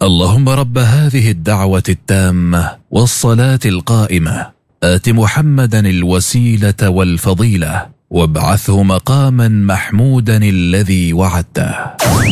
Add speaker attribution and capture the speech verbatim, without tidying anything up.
Speaker 1: اللهم رب هذه الدعوة التامة والصلاة القائمة آت محمدا الوسيلة والفضيلة وابعثه مقاما محمودا الذي وعدته.